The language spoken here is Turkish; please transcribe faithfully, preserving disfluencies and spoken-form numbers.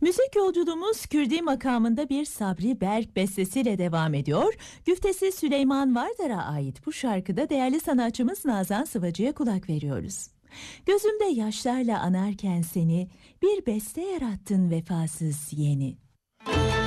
Müzik yolculuğumuz Kürdi makamında bir Sabri Berk bestesiyle devam ediyor. Güftesi Süleyman Vardar'a ait bu şarkıda değerli sanatçımız Nazan Sıvacı'ya kulak veriyoruz. Gözümde yaşlarla anarken seni, bir beste yarattın vefasız yeni.